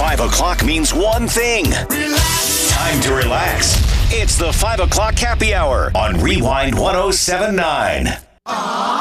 5 o'clock means one thing. Time to relax. It's the 5 o'clock happy hour on Rewind 1079.